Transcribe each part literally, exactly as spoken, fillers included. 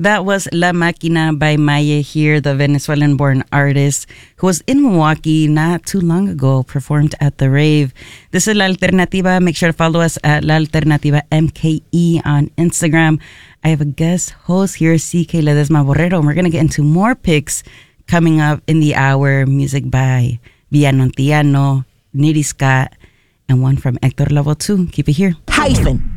That was La Máquina by Maye here, the Venezuelan-born artist who was in Milwaukee not too long ago, performed at the rave. This is La Alternativa. Make sure to follow us at La Alternativa M K E on Instagram. I have a guest host here, C K Ledesma Borrero, and we're going to get into more picks coming up in the hour. Music by Villanontiano, Nitty Scott, and one from Hector Lavoe too. Keep it here. Hyphen.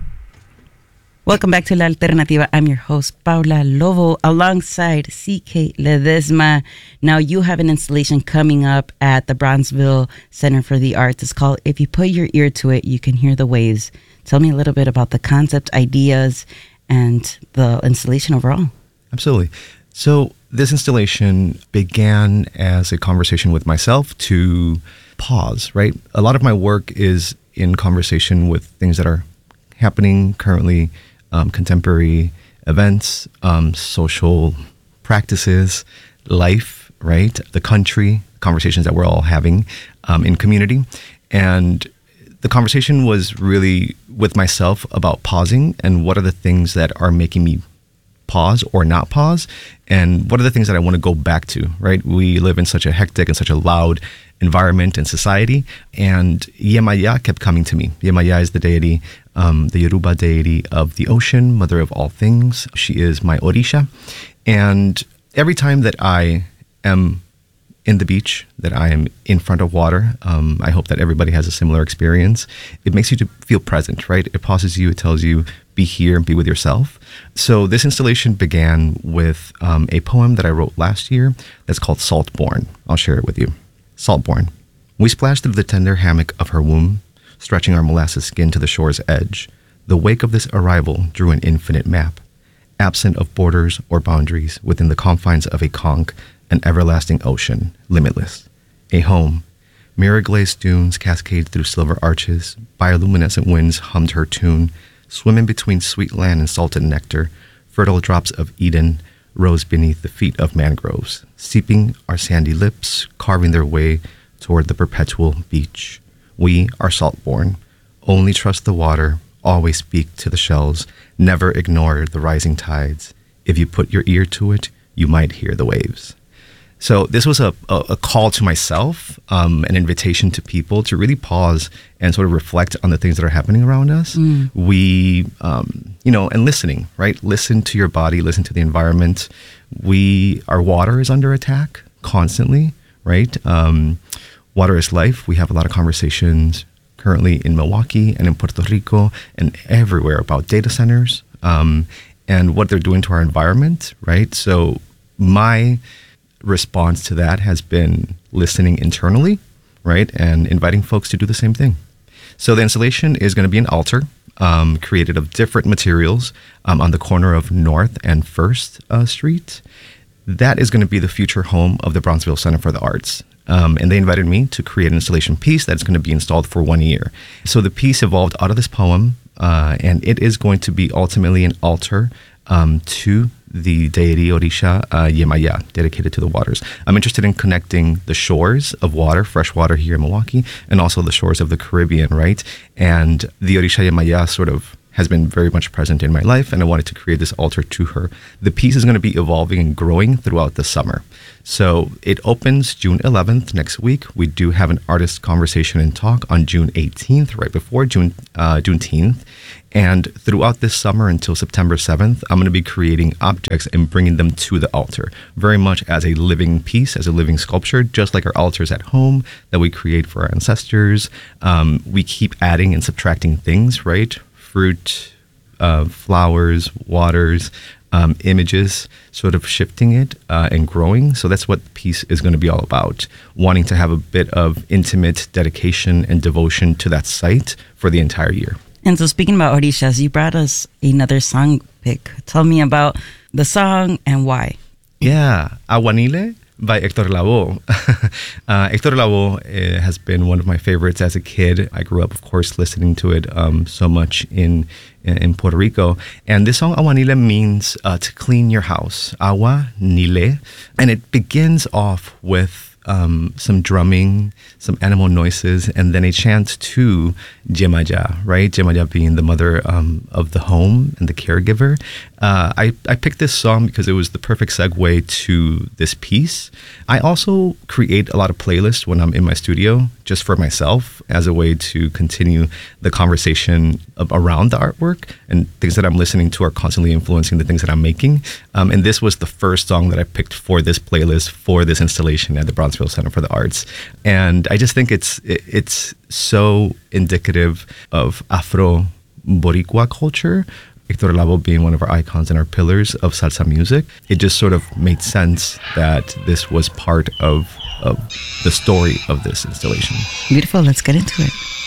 Welcome back to La Alternativa. I'm your host, Paula Lovo, alongside C K Ledesma. Now, you have an installation coming up at the Bronzeville Center for the Arts. It's called If You Put Your Ear to It, You Can Hear the Waves. Tell me a little bit about the concept, ideas, and the installation overall. Absolutely. So this installation began as a conversation with myself to pause, right? A lot of my work is in conversation with things that are happening currently, um, contemporary events, um, social practices, life, right? The country, conversations that we're all having um, in community. And the conversation was really with myself about pausing and what are the things that are making me pause or not pause, and what are the things that I want to go back to, right? We live in such a hectic and such a loud environment and society, and Yemaya kept coming to me. Yemaya is the deity, um, the Yoruba deity of the ocean, mother of all things. She is my Orisha, and every time that I am in the beach, that I am in front of water, um, I hope that everybody has a similar experience. It makes you to feel present, right? It pauses you, it tells you, be here and be with yourself. So this installation began with um, a poem that I wrote last year that's called Saltborn. I'll share it with you. Saltborn. We splashed through the tender hammock of her womb, stretching our molasses skin to the shore's edge. The wake of this arrival drew an infinite map, absent of borders or boundaries, within the confines of a conch, an everlasting ocean, limitless. A home. Mirror-glazed dunes cascade through silver arches, bioluminescent winds hummed her tune, swimming between sweet land and salted nectar, fertile drops of Eden rose beneath the feet of mangroves, seeping our sandy lips, carving their way toward the perpetual beach. We are saltborn, only trust the water, always speak to the shells, never ignore the rising tides. If you put your ear to it, you might hear the waves. So this was a, a, a call to myself, um, an invitation to people to really pause and sort of reflect on the things that are happening around us. Mm. We, um, you know, and listening, right? Listen to your body, listen to the environment. We, our water is under attack constantly, right? Um, water is life. We have a lot of conversations currently in Milwaukee and in Puerto Rico and everywhere about data centers um, and what they're doing to our environment, right? So my response to that has been listening internally, right, and inviting folks to do the same thing. So the installation is going to be an altar um, created of different materials um, on the corner of North and First uh, Street. That is going to be the future home of the Bronzeville Center for the Arts. Um, and they invited me to create an installation piece that's going to be installed for one year. So the piece evolved out of this poem, uh, and it is going to be ultimately an altar um, to the deity Orisha uh, Yemaya, dedicated to the waters. I'm interested in connecting the shores of water, fresh water here in Milwaukee, and also the shores of the Caribbean, right? And the Orisha Yemaya sort of has been very much present in my life, and I wanted to create this altar to her. The piece is going to be evolving and growing throughout the summer. So it opens June eleventh next week. We do have an artist conversation and talk on June eighteenth, right before June uh, Juneteenth. And throughout this summer until September seventh, I'm going to be creating objects and bringing them to the altar, very much as a living piece, as a living sculpture, just like our altars at home that we create for our ancestors. Um, we keep adding and subtracting things, right? Fruit, uh, flowers, waters, um, images, sort of shifting it uh, and growing. So that's what the piece is going to be all about, wanting to have a bit of intimate dedication and devotion to that site for the entire year. And so speaking about Orishas, you brought us another song pick. Tell me about the song and why. Yeah, Aguanile by Hector Lavoe. uh, Hector Lavoe uh, has been one of my favorites as a kid. I grew up, of course, listening to it um, so much in in Puerto Rico. And this song, Aguanile, means uh, to clean your house. Agua, nile. And it begins off with um, some drumming, some animal noises, and then a chant to Jemaja, right? Jemaja being the mother um, of the home and the caregiver. Uh, I, I picked this song because it was the perfect segue to this piece. I also create a lot of playlists when I'm in my studio just for myself as a way to continue the conversation of, around the artwork, and things that I'm listening to are constantly influencing the things that I'm making. Um, and this was the first song that I picked for this playlist for this installation at the Bronzeville Center for the Arts. And I just think it's it, it's so indicative of Afro Boricua culture. Hector Lavoe being one of our icons and our pillars of salsa music, it just sort of made sense that this was part of, of the story of this installation. Beautiful. Let's get into it.